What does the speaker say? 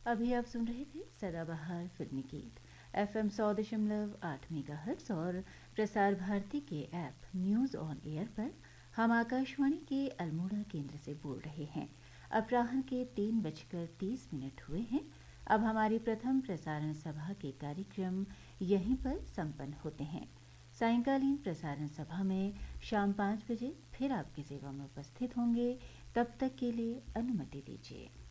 अभी आप सुन रहे थे सदाबहार फिल्मी गीत FM 100.8 मेगाहर्ट्ज़ और प्रसार भारती के ऐप न्यूज़ ऑन एयर पर हम आकाशवाणी के अल्मोड़ा केंद्र से बोल रहे हैं। अपराह्न के 3:30 हुए हैं। अब हमारी प्रथम प्रसारण सभा के कार्यक्रम यहीं पर संपन्न होते हैं। सायंकालीन प्रसारण सभा में शाम 5 बजे फिर आपकी सेवा में उपस्थित होंगे। तब तक के लिए अनुमति दीजिए।